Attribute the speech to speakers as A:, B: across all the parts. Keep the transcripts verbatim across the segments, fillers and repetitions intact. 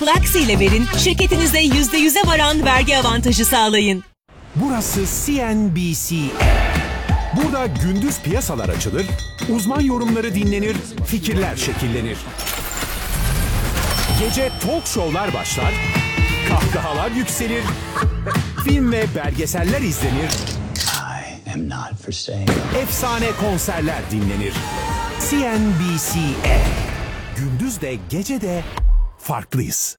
A: Plaxi ile verin, şirketinize yüzde yüze varan vergi avantajı sağlayın.
B: Burası C N B C A. Burada gündüz piyasalar açılır, uzman yorumları dinlenir, fikirler şekillenir. Gece talk show'lar başlar, kahkahalar yükselir, film ve belgeseller izlenir,
C: I am not for sale.
B: efsane konserler dinlenir. C N B C A. Gündüz de gece de farklıyız.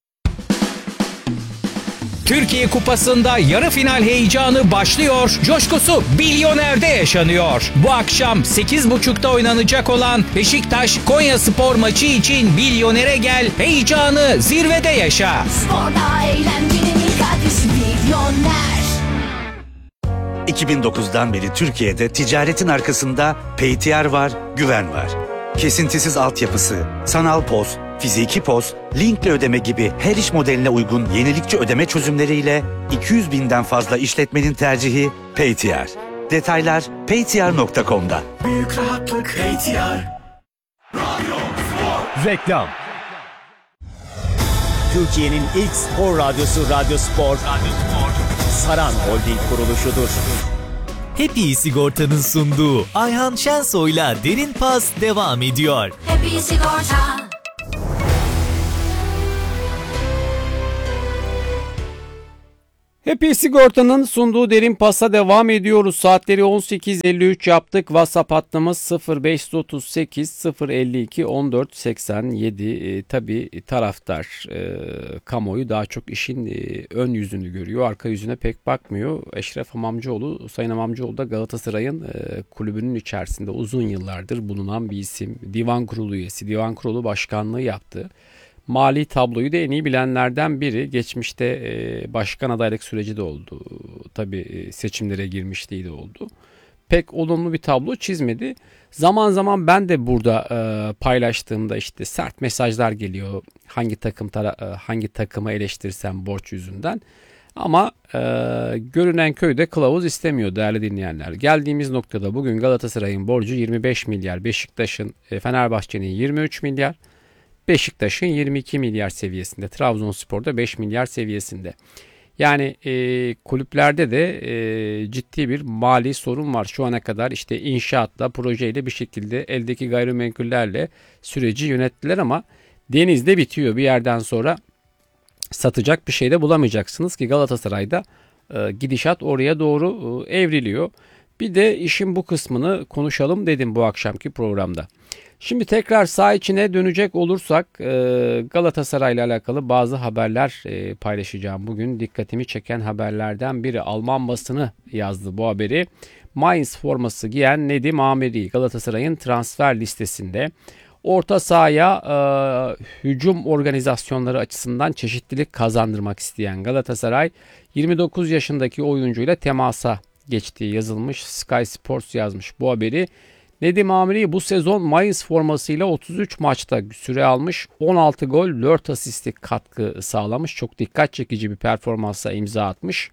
D: Türkiye Kupası'nda yarı final heyecanı başlıyor, coşkusu Bilyoner'de yaşanıyor. Bu akşam sekiz buçukta oynanacak olan Beşiktaş Konyaspor maçı için Bilyoner'e gel, heyecanı zirvede yaşa.
E: Sporda eğlencenin ilk adresi Bilyoner.
F: iki bin dokuzdan beri Türkiye'de ticaretin arkasında P T R var, güven var. Kesintisiz altyapısı, sanal poz, fiziki poz, linkle ödeme gibi her iş modeline uygun yenilikçi ödeme çözümleriyle iki yüz binden fazla işletmenin tercihi P T R. Detaylar paytr nokta com'da.
C: Büyük rahatlık P T R.
G: Reklam. Türkiye'nin ilk spor radyosu Radyo Spor, Radyo Spor. Saran Holding kuruluşudur. Happy Sigorta'nın sunduğu Ayhan Şensoy'la Derin Pas devam ediyor.
E: Happy Sigorta.
H: Happy Sigorta'nın sunduğu Derin Pas'a devam ediyoruz. Saatleri on sekiz elli üç yaptık. WhatsApp hattımız sıfır beş otuz sekiz sıfır elli iki on dört seksen yedi. E, tabii taraftar e, kamuoyu daha çok işin e, ön yüzünü görüyor. Arka yüzüne pek bakmıyor. Eşref Hamamcıoğlu, Sayın Hamamcıoğlu da Galatasaray'ın e, kulübünün içerisinde uzun yıllardır bulunan bir isim. Divan kurulu üyesi, divan kurulu başkanlığı yaptı. Mali tabloyu da en iyi bilenlerden biri. Geçmişte e, başkan adaylık süreci de oldu. Tabii e, seçimlere girmişliği de oldu. Pek olumlu bir tablo çizmedi. Zaman zaman ben de burada e, paylaştığımda işte sert mesajlar geliyor. Hangi takım tara- e, hangi takımı eleştirsem borç yüzünden. Ama e, görünen köyde kılavuz istemiyor değerli dinleyenler. Geldiğimiz noktada bugün Galatasaray'ın borcu yirmi beş milyar. Beşiktaş'ın, e, Fenerbahçe'nin yirmi üç milyar. Beşiktaş'ın yirmi iki milyar seviyesinde, Trabzonspor'da beş milyar seviyesinde. Yani e, kulüplerde de e, ciddi bir mali sorun var. Şu ana kadar işte inşaatla, projeyle bir şekilde eldeki gayrimenkullerle süreci yönettiler ama denizde bitiyor. Bir yerden sonra satacak bir şey de bulamayacaksınız ki Galatasaray'da e, gidişat oraya doğru e, evriliyor. Bir de işin bu kısmını konuşalım dedim bu akşamki programda. Şimdi tekrar saha içine dönecek olursak Galatasaray ile alakalı bazı haberler paylaşacağım. Bugün dikkatimi çeken haberlerden biri. Alman basını yazdı bu haberi. Mainz forması giyen Nedim Amiri Galatasaray'ın transfer listesinde. Orta sahaya e, hücum organizasyonları açısından çeşitlilik kazandırmak isteyen Galatasaray yirmi dokuz yaşındaki oyuncuyla temasa geçtiği yazılmış. Sky Sports yazmış bu haberi. Nedim Amiri bu sezon Mainz formasıyla otuz üç maçta süre almış. on altı gol, dört asistlik katkı sağlamış. Çok dikkat çekici bir performansa imza atmış.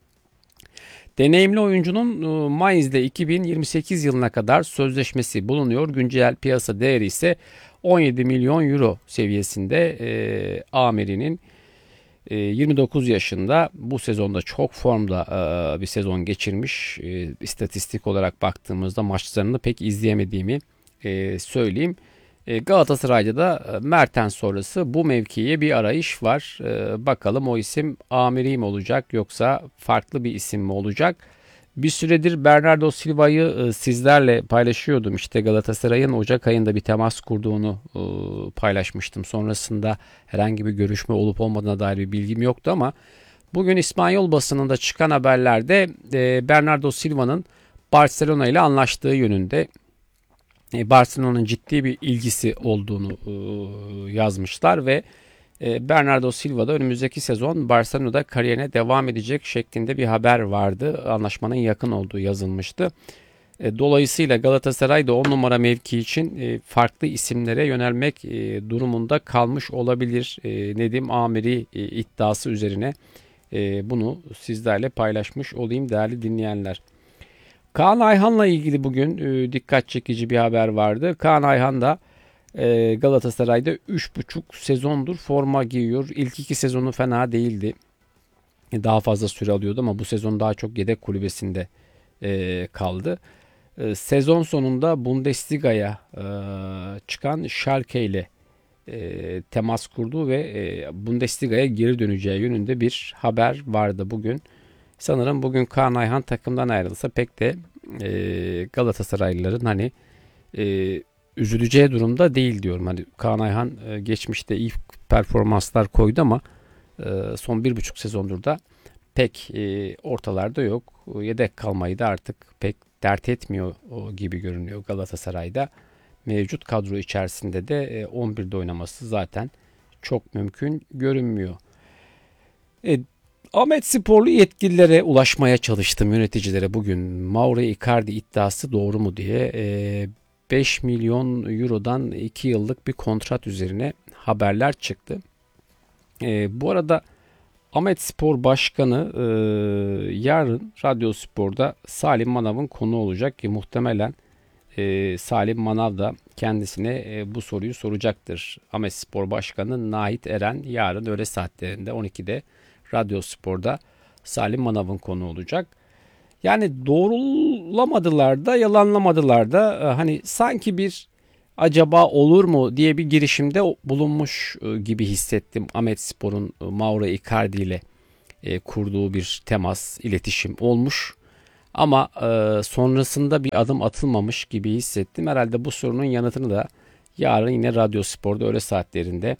H: Deneyimli oyuncunun Mainz'de iki bin yirmi sekiz yılına kadar sözleşmesi bulunuyor. Güncel piyasa değeri ise on yedi milyon euro seviyesinde. E, Amiri'nin e, yirmi dokuz yaşında, bu sezonda çok formda e, bir sezon geçirmiş. E, istatistik olarak baktığımızda maçlarını pek izleyemediğimi e, söyleyeyim. E, Galatasaray'da da e, Mertens sonrası bu mevkiye bir arayış var. E, bakalım o isim Amiri mi olacak yoksa farklı bir isim mi olacak? Bir süredir Bernardo Silva'yı e, sizlerle paylaşıyordum. İşte Galatasaray'ın Ocak ayında bir temas kurduğunu e, paylaşmıştım. Sonrasında herhangi bir görüşme olup olmadığına dair bir bilgim yoktu ama bugün İspanyol basınında çıkan haberlerde e, Bernardo Silva'nın Barcelona ile anlaştığı yönünde. Barcelona'nın ciddi bir ilgisi olduğunu yazmışlar ve Bernardo Silva da önümüzdeki sezon Barcelona'da kariyerine devam edecek şeklinde bir haber vardı. Anlaşmanın yakın olduğu yazılmıştı. Dolayısıyla Galatasaray da on numara mevki için farklı isimlere yönelmek durumunda kalmış olabilir. Nedim Amiri iddiası üzerine bunu sizlerle paylaşmış olayım değerli dinleyenler. Kaan Ayhan'la ilgili bugün e, dikkat çekici bir haber vardı. Kaan Ayhan da E, Galatasaray'da üç buçuk sezondur forma giyiyor. İlk iki sezonu fena değildi. Daha fazla süre alıyordu ama bu sezon daha çok yedek kulübesinde e, kaldı. E, sezon sonunda Bundesliga'ya e, çıkan Schalke ile e, temas kurdu ve e, Bundesliga'ya geri döneceği yönünde bir haber vardı bugün. Sanırım bugün Kaan Ayhan takımdan ayrılsa pek de e, Galatasaraylıların hani e, üzüleceği durumda değil diyorum. Hani Kaan Ayhan e, geçmişte iyi performanslar koydu ama e, son bir buçuk sezondur da pek e, ortalarda yok. Yedek kalmayı da artık pek dert etmiyor o gibi görünüyor Galatasaray'da. Mevcut kadro içerisinde de e, on birde oynaması zaten çok mümkün görünmüyor. E, Ahmetsporlu yetkililere ulaşmaya çalıştım, yöneticilere bugün. Mauro Icardi iddiası doğru mu diye. E, beş milyon eurodan iki yıllık bir kontrat üzerine haberler çıktı. E, bu arada Ahmetspor Başkanı e, yarın Radyospor'da Salim Manav'ın konu olacak ki muhtemelen e, Salim Manav da kendisine e, bu soruyu soracaktır. Ahmetspor Başkanı Nahit Eren yarın öğle saatlerinde on ikide Radyospor'da Salim Manav'ın konu olacak. Yani doğrulamadılar da yalanlamadılar da hani sanki bir acaba olur mu diye bir girişimde bulunmuş gibi hissettim. Ahmetspor'un Mauro Icardi ile kurduğu bir temas, iletişim olmuş. Ama sonrasında bir adım atılmamış gibi hissettim. Herhalde bu sorunun yanıtını da yarın yine Radyospor'da öğle saatlerinde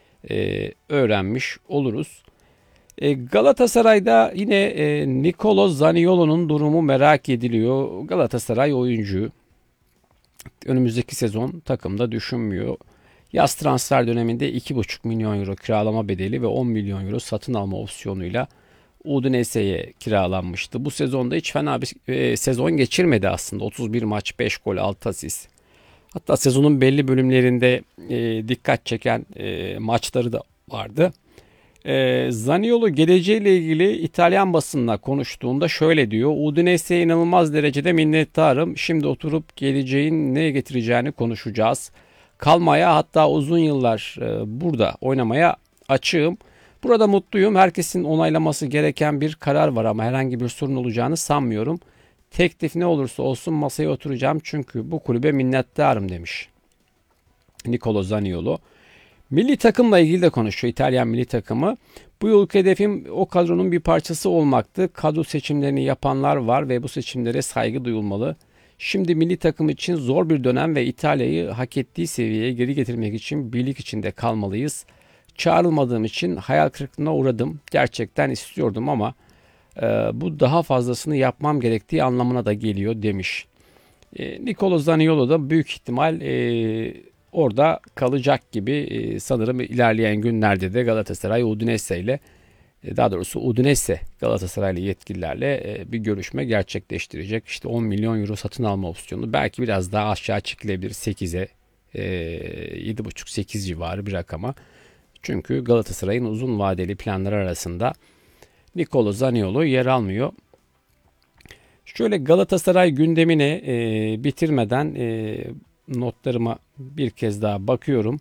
H: öğrenmiş oluruz. Galatasaray'da yine Nicolo Zaniolo'nun durumu merak ediliyor. Galatasaray oyuncu önümüzdeki sezon takımda düşünmüyor. Yaz transfer döneminde iki buçuk milyon euro kiralama bedeli ve on milyon euro satın alma opsiyonuyla Udinese'ye kiralanmıştı. Bu sezonda hiç fena bir e, sezon geçirmedi aslında. otuz bir maç, beş gol, altı asist. Hatta sezonun belli bölümlerinde e, dikkat çeken e, maçları da vardı. E, Zaniolo geleceğiyle ilgili İtalyan basınına konuştuğunda şöyle diyor. Udinese'ye inanılmaz derecede minnettarım. Şimdi oturup geleceğin ne getireceğini konuşacağız. Kalmaya, hatta uzun yıllar e, burada oynamaya açığım. Burada mutluyum. Herkesin onaylaması gereken bir karar var ama herhangi bir sorun olacağını sanmıyorum. Teklif ne olursa olsun masaya oturacağım çünkü bu kulübe minnettarım demiş Nicolo Zaniolo. Milli takımla ilgili de konuşuyor, İtalyan milli takımı. Bu yılki hedefim o kadronun bir parçası olmaktı. Kadro seçimlerini yapanlar var ve bu seçimlere saygı duyulmalı. Şimdi milli takım için zor bir dönem ve İtalya'yı hak ettiği seviyeye geri getirmek için birlik içinde kalmalıyız. Çağrılmadığım için hayal kırıklığına uğradım. Gerçekten istiyordum ama e, bu daha fazlasını yapmam gerektiği anlamına da geliyor demiş. E, Nicolo Zaniolo da büyük ihtimal e, orada kalacak gibi. E, sanırım ilerleyen günlerde de Galatasaray Udinese ile e, daha doğrusu Udinese Galatasaraylı yetkililerle e, bir görüşme gerçekleştirecek. İşte on milyon euro satın alma opsiyonu belki biraz daha aşağı çekilebilir, sekize e, yedi buçuk sekiz civarı bir rakama. Çünkü Galatasaray'ın uzun vadeli planları arasında Nicolo Zaniolo yer almıyor. Şöyle Galatasaray gündemine e, bitirmeden e, notlarıma bir kez daha bakıyorum.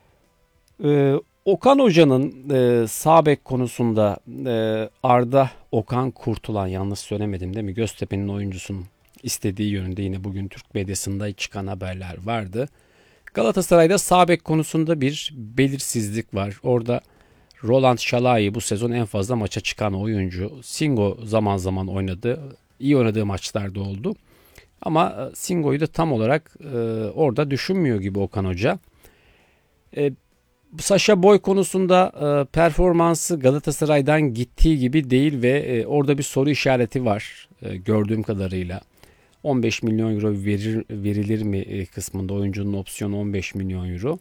H: E, Okan Hoca'nın e, sağ bek konusunda e, Arda Okan Kurtulan, yanlış söylemedim değil mi? Göztepe'nin oyuncusunun istediği yönünde yine bugün Türk medyasında çıkan haberler vardı. Galatasaray'da sağ bek konusunda bir belirsizlik var. Orada Roland Şalai bu sezon en fazla maça çıkan oyuncu. Singo zaman zaman oynadı. İyi oynadığı maçlarda oldu. Ama Singo'yu da tam olarak e, orada düşünmüyor gibi Okan Hoca. E, Sacha Boy konusunda e, performansı Galatasaray'dan gittiği gibi değil ve e, orada bir soru işareti var e, gördüğüm kadarıyla. on beş milyon euro verir, verilir mi kısmında, oyuncunun opsiyonu on beş milyon euro.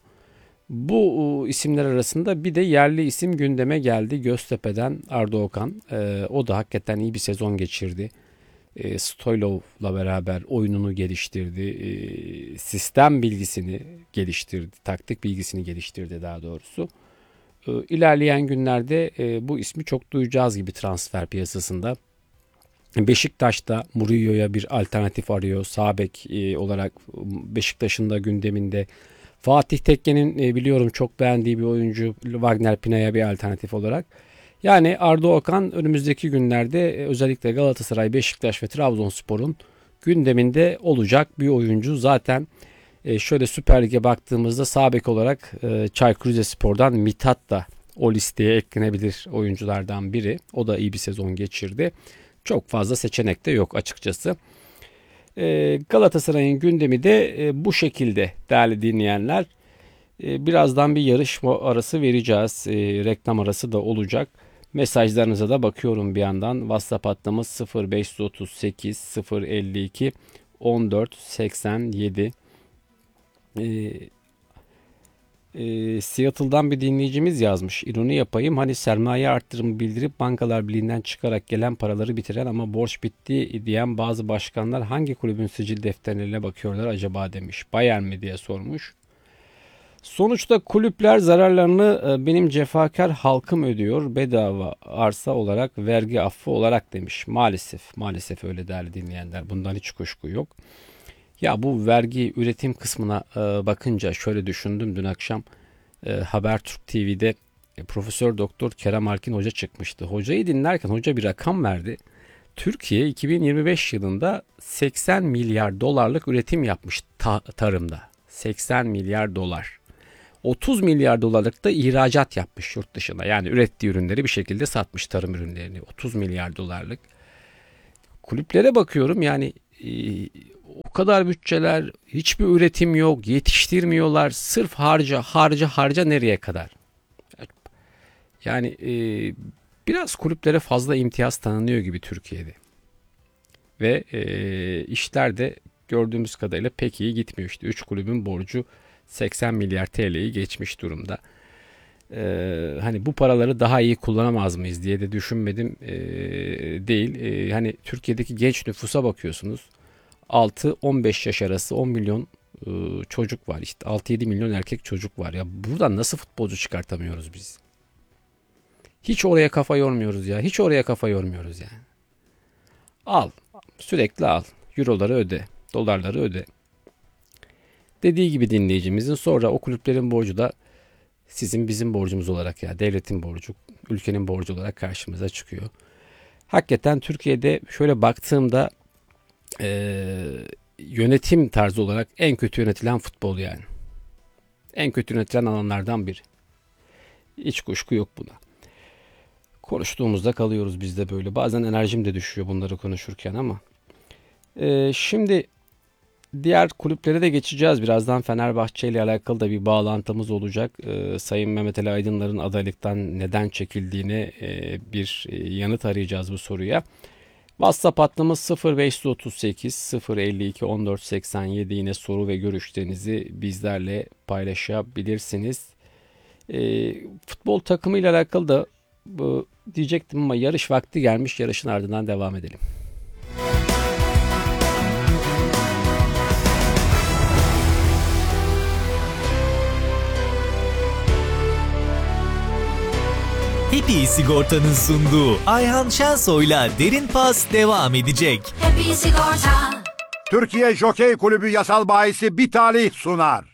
H: Bu isimler arasında bir de yerli isim gündeme geldi. Göztepe'den Arda Okan. E, o da hakikaten iyi bir sezon geçirdi. E, Stoylov'la beraber oyununu geliştirdi. E, sistem bilgisini geliştirdi. Taktik bilgisini geliştirdi daha doğrusu. E, ilerleyen günlerde e, bu ismi çok duyacağız gibi transfer piyasasında. Beşiktaş'ta Murillo'ya bir alternatif arıyor. Sağ bek e, olarak Beşiktaş'ın da gündeminde Fatih Tekke'nin e, biliyorum çok beğendiği bir oyuncu Wagner Pina'ya bir alternatif olarak. Yani Arda Okan önümüzdeki günlerde e, özellikle Galatasaray, Beşiktaş ve Trabzonspor'un gündeminde olacak bir oyuncu. Zaten e, şöyle Süper Lig'e baktığımızda sağ bek olarak e, Çaykur Rizespor'dan Mithat da o listeye eklenebilir oyunculardan biri. O da iyi bir sezon geçirdi. Çok fazla seçenek de yok açıkçası. E, Galatasaray'ın gündemi de e, bu şekilde değerli dinleyenler. E, birazdan bir yarışma arası vereceğiz. E, reklam arası da olacak. Mesajlarınıza da bakıyorum bir yandan. WhatsApp hattımız sıfır beş otuz sekiz sıfır elli iki on dört seksen yedi. Ee, e, Seattle'dan bir dinleyicimiz yazmış. İroni yapayım. Hani sermaye arttırımı bildirip Bankalar Birliği'nden çıkarak gelen paraları bitiren ama borç bitti diyen bazı başkanlar hangi kulübün sicil defterlerine bakıyorlar acaba demiş. Bayern mi diye sormuş. Sonuçta kulüpler zararlarını benim cefakar halkım ödüyor bedava arsa olarak vergi affı olarak demiş. Maalesef maalesef öyle değerli dinleyenler, bundan hiç kuşku yok. Ya bu vergi üretim kısmına bakınca şöyle düşündüm dün akşam e, Habertürk T V'de e, Profesör Doktor Kerem Alkin Hoca çıkmıştı. Hocayı dinlerken hoca bir rakam verdi. Türkiye iki bin yirmi beş yılında seksen milyar dolarlık üretim yapmış ta- tarımda. seksen milyar dolar. otuz milyar dolarlık da ihracat yapmış yurt dışına. Yani ürettiği ürünleri bir şekilde satmış, tarım ürünlerini. otuz milyar dolarlık. Kulüplere bakıyorum yani e, o kadar bütçeler, hiçbir üretim yok, yetiştirmiyorlar. Sırf harca harca harca nereye kadar? Yani e, biraz kulüplere fazla imtiyaz tanınıyor gibi Türkiye'de. Ve e, işler de gördüğümüz kadarıyla pek iyi gitmiyor. İşte üç kulübün borcu seksen milyar T L'yi geçmiş durumda. Ee, hani bu paraları daha iyi kullanamaz mıyız diye de düşünmedim ee, değil. Ee, hani Türkiye'deki genç nüfusa bakıyorsunuz. altı on beş yaş arası on milyon e, çocuk var. İşte altı yedi milyon erkek çocuk var. Ya buradan nasıl futbolcu çıkartamıyoruz biz? Hiç oraya kafa yormuyoruz ya. Hiç oraya kafa yormuyoruz yani. Al. Sürekli al. Euroları öde. Dolarları öde. Dediği gibi dinleyicimizin, sonra o kulüplerin borcu da sizin bizim borcumuz olarak, ya devletin borcu, ülkenin borcu olarak karşımıza çıkıyor. Hakikaten Türkiye'de şöyle baktığımda e, yönetim tarzı olarak en kötü yönetilen futbol yani. En kötü yönetilen alanlardan biri. Hiç kuşku yok buna. Konuştuğumuzda kalıyoruz biz de böyle. Bazen enerjim de düşüyor bunları konuşurken ama. E, şimdi diğer kulüplere de geçeceğiz. Birazdan Fenerbahçe ile alakalı da bir bağlantımız olacak. Ee, Sayın Mehmet Ali Aydınlar'ın adaylıktan neden çekildiğine e, bir e, yanıt arayacağız bu soruya. WhatsApp hattımız sıfır beş otuz sekiz sıfır elli iki on dört seksen yedi, yine soru ve görüşlerinizi bizlerle paylaşabilirsiniz. E, futbol takımı ile alakalı da bu, diyecektim ama yarış vakti gelmiş. Yarışın ardından devam edelim.
G: Happy Sigorta'nın sunduğu Ayhan Şensoy'la Derin Pas devam edecek.
E: Happy Sigorta.
I: Türkiye Jokey Kulübü Yasal Bayisi Bitalih sunar.